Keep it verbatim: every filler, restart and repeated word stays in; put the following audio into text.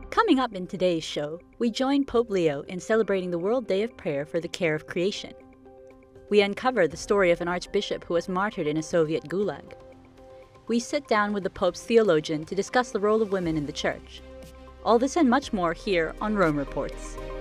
Coming up in today's show, we join Pope Leo in celebrating the World Day of Prayer for the Care of Creation. We uncover the story of an archbishop who was martyred in a Soviet gulag. We sit down with the Pope's theologian to discuss the role of women in the Church. All this and much more here on Rome Reports.